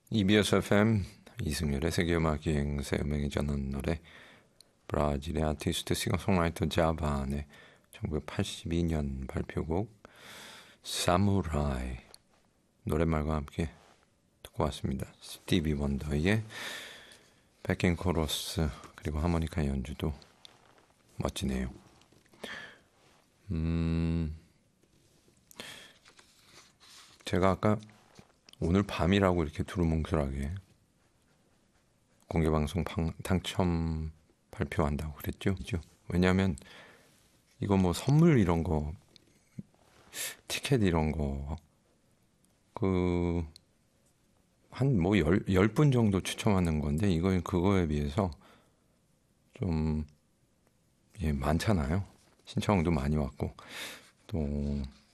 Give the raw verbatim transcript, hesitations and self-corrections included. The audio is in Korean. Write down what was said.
이비에스 에프엠 이승열의 세계음악 여행사 음악에 전하는 노래 브라질의 아티스트 싱어송라이터 자반의 천구백팔십이 년 발표곡 사무라이 노랫말과 함께 듣고 왔습니다. 스티비 원더의 백앤 코러스 그리고 하모니카 연주도 멋지네요. 음, 제가 아까 오늘 밤이라고 이렇게 두루뭉술하게 공개방송 당첨 발표한다고 그랬죠. 왜냐하면 이거 뭐 선물 이런 거, 티켓 이런 거, 그, 한 뭐 열, 열 분 정도 추첨하는 건데, 이거, 그거에 비해서 좀, 예, 많잖아요. 신청도 많이 왔고, 또,